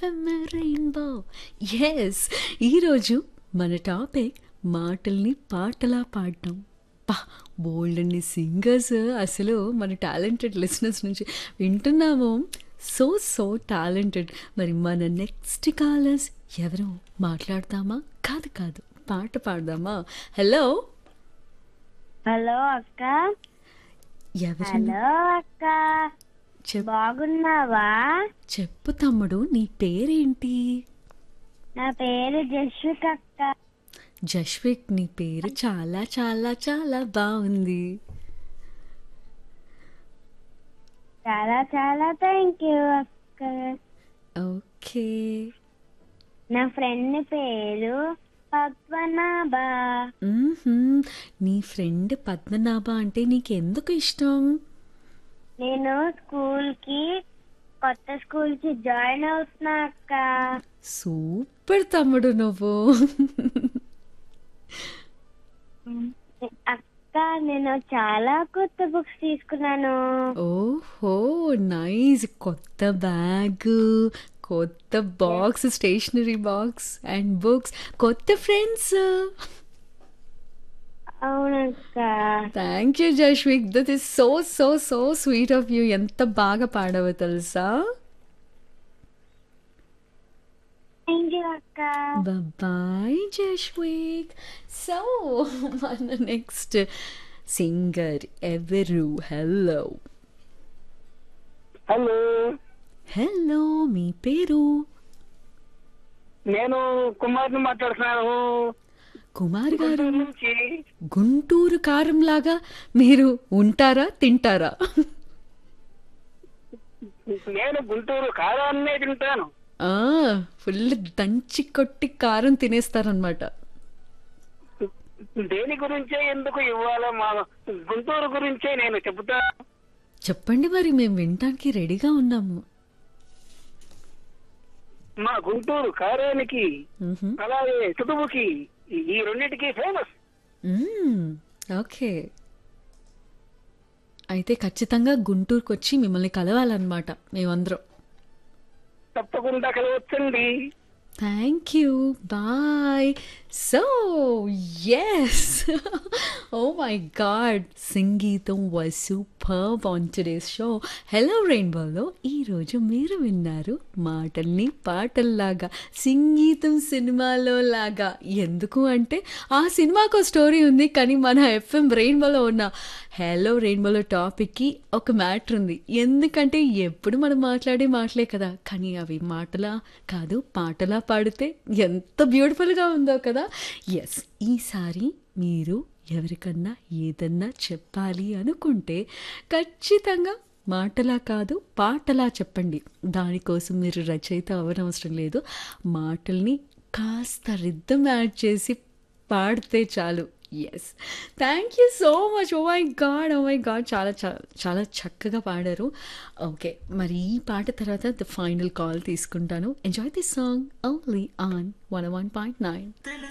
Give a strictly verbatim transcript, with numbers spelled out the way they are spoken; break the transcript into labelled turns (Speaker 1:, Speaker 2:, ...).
Speaker 1: FM rainbow. Yes, ఈరోజు మన topic మాటల్ని పాటలా పాడడం. పా బోల్డన్ని సింగర్స్ అసలు మన టాలెంటెడ్ లిసనర్స్ నుంచి వింటున్నాము. So so talented. మరి మన నెక్స్ట్ కాలర్స్ ఎవరు మాట్లాడతామా? కాదు కాదు, పాట పాడదామా? హలో
Speaker 2: హలో అక్క.
Speaker 1: ఎవరు?
Speaker 2: హలో అక్క,
Speaker 1: చెప్
Speaker 2: బాగున్నావా?
Speaker 1: చెప్పు తమ్ముడు, నీ పేరేంటి?
Speaker 2: నా పేరు జస్విక్ అక్క.
Speaker 1: జశ్విక్, నీ పేరు చాలా చాలా చాలా బాగుంది.
Speaker 2: చాలా చాలా థ్యాంక్ యూ అక్క.
Speaker 1: ఓకే.
Speaker 2: నా ఫ్రెండ్ పేరు పద్మనాభ.
Speaker 1: మ్మ్హ్మ్. నీ ఫ్రెండ్ పద్మనాభ అంటే నీకెందుకు ఇష్టం?
Speaker 2: నేను స్కూల్ కి కొత్త స్కూల్ కి జాయిన్ అవుతున్నా అక్క.
Speaker 1: సూపర్ తమ్ముడు నువ్వు.
Speaker 2: అక్క, నేను చాలా కొత్త బుక్స్ తీసుకున్నాను.
Speaker 1: ఓహో నైస్. కొత్త బ్యాగ్, కొత్త box, stationery box and books, కొత్త ఫ్రెండ్స్.
Speaker 2: అవునక్క.
Speaker 1: Thank you Jashwik, that is so so so sweet of you. ఎంత బాగా పాడవో తెలుసా?
Speaker 2: థ్యాంక్ యూ అక్క.
Speaker 1: బాయ్ జశ్విక్. సో మన నెక్స్ట్ సింగర్ ఎవరు? హలో
Speaker 3: హలో,
Speaker 1: హలో, మీ పేరు?
Speaker 3: నేను కుమార్ని మాట్లాడుతున్నాను
Speaker 1: కుమార్ గారు.
Speaker 3: గుంటూరు నుంచి.
Speaker 1: గుంటూరు కారం లాగా మీరు ఉంటారా, తింటారా?
Speaker 3: నేను గుంటూరు కారాన్నే తింటాను.
Speaker 1: ఆ, ఫుల్ దంచి కొట్టి కారం తినేస్తారనమాట.
Speaker 3: దేని గురించే ఎందుకు ఇవ్వాలా? మా గుంటూరు గురించే నేను చెబుతా.
Speaker 1: చెప్పండి, మరి మేము వినటానికి రెడీగా ఉన్నాము.
Speaker 3: మా గుంటూరు కారానికి
Speaker 1: మ్హూ.
Speaker 3: అలాగే చుటుముకి ఈ రెండింటికి ఫేమస్.
Speaker 1: మ్మ్. ఓకే, అయితే ఖచ్చితంగా గుంటూరుకు వచ్చి మిమ్మల్ని కలవాలన్నమాట మేమందరం.
Speaker 3: తప్పకుండా కలవచ్చండి.
Speaker 1: Thank you. Bye. So, yes. Oh my God. Sangeetam was superb on today's show. Hello Rainbowలో ఈరోజు మీరు విన్నారు మాటల్ని పాటల్లాగా, సంగీతం సినిమాలో లాగా. ఎందుకు అంటే ఆ సినిమాకు స్టోరీ ఉంది, కానీ మన ఎఫ్ఎం రెయిన్బోలో ఉన్న హలో రెయిన్బోలో టాపిక్కి ఒక మ్యాటర్ ఉంది. ఎందుకంటే ఎప్పుడు మనం మాట్లాడే మాటలే కదా, కానీ అవి మాటలా కాదు పాటలా పాడితే ఎంత బ్యూటిఫుల్గా ఉందో కదా. ఎస్, ఈసారి మీరు ఎవరికన్నా ఏదన్నా చెప్పాలి అనుకుంటే ఖచ్చితంగా మాటలా కాదు పాటలా చెప్పండి. దానికోసం మీరు రచయిత అవ్వనవసరం లేదు. మాటల్ని కాస్త రిద్దం యాడ్ చేసి పాడితే చాలు. Yes, thank you so much. Oh my God, oh my God, చాలా చాలా చాలా చక్కగా పాడారు. ఓకే, మరి ఈ పాట తర్వాత ద ఫైనల్ కాల్ తీసుకుంటాను. Enjoy this song only on one one point nine.